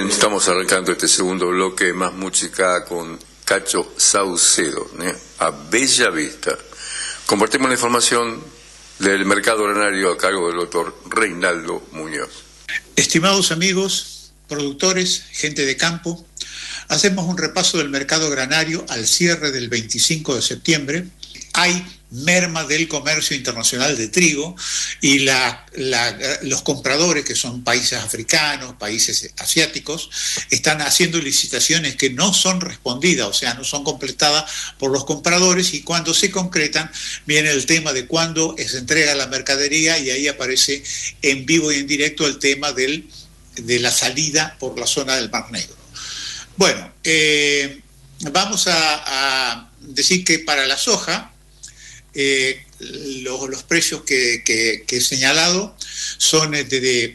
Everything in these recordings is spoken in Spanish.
Bien, estamos arrancando este segundo bloque, más música con Cacho Saucedo, a Bella Vista. Compartimos la información del mercado granario a cargo del doctor Reinaldo Muñoz. Estimados amigos, productores, gente de campo, hacemos un repaso del mercado granario al cierre del 25 de septiembre. Hay merma del comercio internacional de trigo y los compradores, que son países africanos, países asiáticos, están haciendo licitaciones que no son respondidas, o sea, no son completadas por los compradores, y cuando se concretan viene el tema de cuándo se entrega la mercadería, y ahí aparece en vivo y en directo el tema de la salida por la zona del Mar Negro. Bueno, vamos a decir que para la soja, los precios que he señalado son de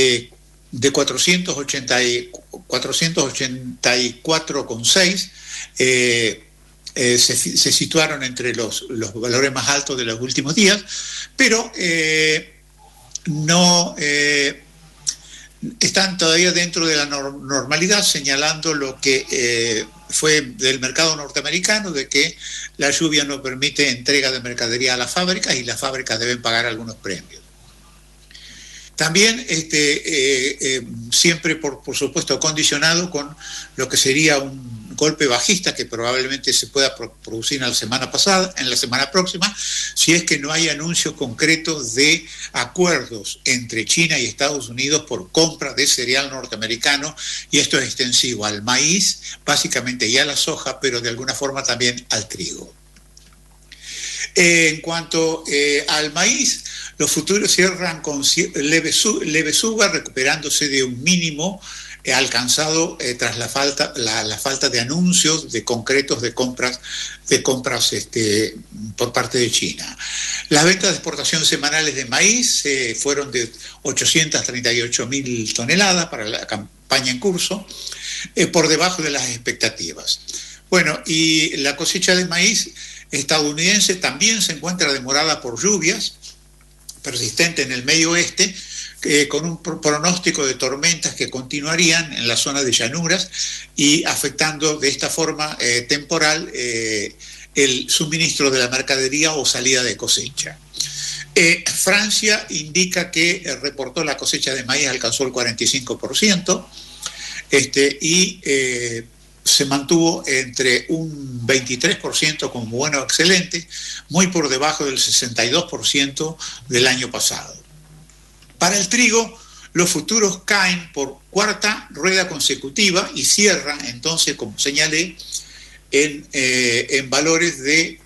484,6, se situaron entre los valores más altos de los últimos días, pero no están todavía dentro de la normalidad, señalando lo que fue del mercado norteamericano, de que la lluvia no permite entrega de mercadería a las fábricas y las fábricas deben pagar algunos premios. También siempre, por supuesto, condicionado con lo que sería un golpe bajista que probablemente se pueda producir en la semana próxima, si es que no hay anuncios concretos de acuerdos entre China y Estados Unidos por compra de cereal norteamericano, y esto es extensivo al maíz, básicamente, y a la soja, pero de alguna forma también al trigo. En cuanto al maíz, los futuros cierran con leve suba, recuperándose de un mínimo alcanzado tras la falta de anuncios de concretos de compras por parte de China. Las ventas de exportación semanales de maíz fueron de 838.000 toneladas para la campaña en curso, por debajo de las expectativas. Bueno, y la cosecha de maíz estadounidense también se encuentra demorada por lluvias persistentes en el medio oeste, con un pronóstico de tormentas que continuarían en la zona de llanuras y afectando de esta forma temporal el suministro de la mercadería o salida de cosecha. Francia indica que reportó la cosecha de maíz alcanzó el 45%, y se mantuvo entre un 23% como bueno o excelente, muy por debajo del 62% del año pasado. Para el trigo, los futuros caen por cuarta rueda consecutiva y cierran entonces, como señalé, en valores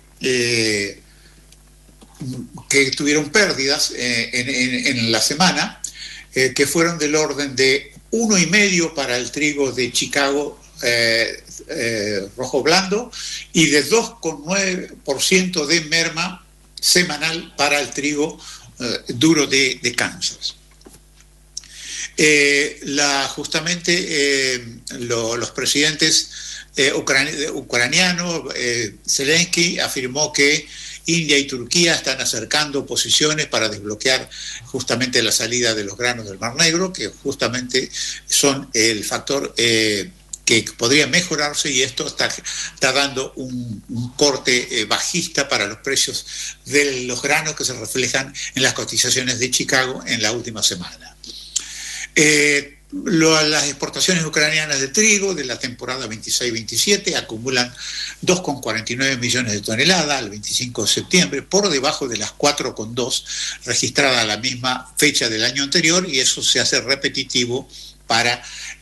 que tuvieron pérdidas en la semana, que fueron del orden de 1,5 para el trigo de Chicago rojo blando y de 2,9% de merma semanal para el trigo duro de Kansas. Los presidentes ucranianos, Zelensky afirmó que India y Turquía están acercando posiciones para desbloquear justamente la salida de los granos del Mar Negro, que justamente son el factor que podría mejorarse, y esto está dando un corte bajista para los precios de los granos que se reflejan en las cotizaciones de Chicago en la última semana. Las exportaciones ucranianas de trigo de la temporada 26-27 acumulan 2,49 millones de toneladas al 25 de septiembre, por debajo de las 4,2 registradas a la misma fecha del año anterior, y eso se hace repetitivo para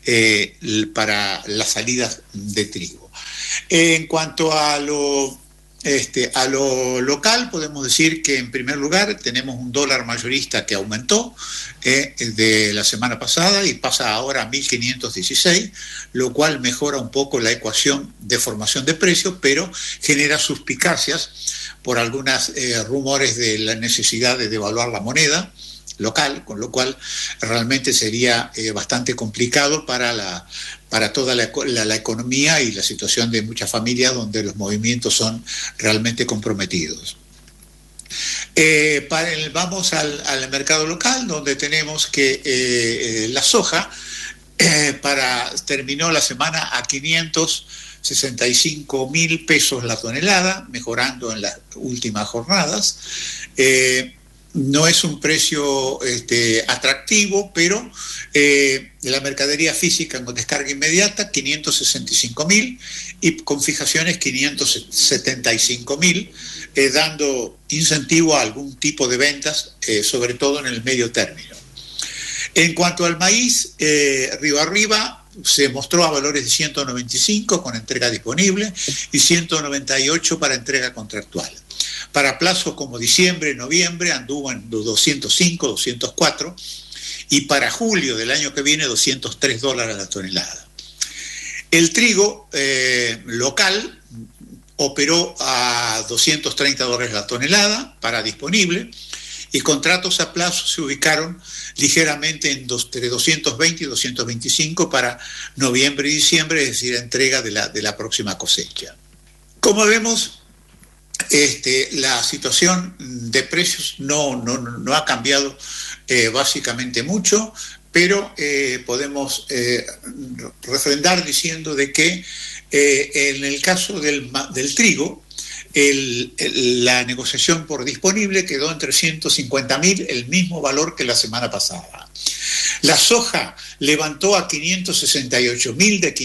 las salidas de trigo. En cuanto a lo local, podemos decir que en primer lugar tenemos un dólar mayorista que aumentó de la semana pasada y pasa ahora a 1.516, lo cual mejora un poco la ecuación de formación de precios, pero genera suspicacias por algunos rumores de la necesidad de devaluar la moneda local, con lo cual realmente sería bastante complicado para toda la economía y la situación de muchas familias donde los movimientos son realmente comprometidos. Vamos al mercado local, donde tenemos que la soja terminó la semana a 565.000 pesos la tonelada, mejorando en las últimas jornadas. No es un precio atractivo, pero la mercadería física con descarga inmediata, 565.000, y con fijaciones 575.000, dando incentivo a algún tipo de ventas, sobre todo en el medio término. En cuanto al maíz, Río Arriba se mostró a valores de 195 con entrega disponible y 198 para entrega contractual. Para plazos como diciembre, noviembre anduvo en los 205, 204, y para julio del año que viene $203 la tonelada. El trigo local operó a $230 la tonelada para disponible, y contratos a plazo se ubicaron ligeramente entre 220 y 225 para noviembre y diciembre, es decir, entrega de la próxima cosecha. Como vemos, la situación de precios no ha cambiado básicamente mucho, pero podemos refrendar diciendo de que en el caso del trigo, la negociación por disponible quedó en 350.000, el mismo valor que la semana pasada. La soja levantó a 568.000 de